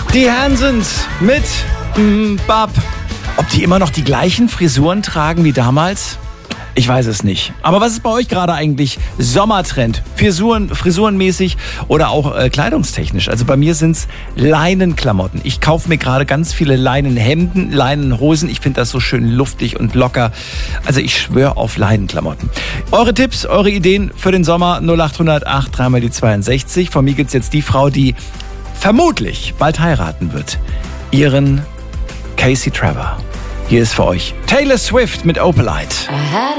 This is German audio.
Die Hansons mit Bab. Ob die immer noch die gleichen Frisuren tragen wie damals? Ich weiß es nicht. Aber was ist bei euch gerade eigentlich Sommertrend? Frisurenmäßig oder auch kleidungstechnisch? Also bei mir sind's Leinenklamotten. Ich kaufe mir gerade ganz viele Leinenhemden, Leinenhosen. Ich finde das so schön luftig und locker. Also ich schwöre auf Leinenklamotten. Eure Tipps, eure Ideen für den Sommer 0800 8 3 mal die 62. Von mir gibt's jetzt die Frau, die vermutlich bald heiraten wird. Ihren Casey Trevor. Hier ist für euch Taylor Swift mit Opalite.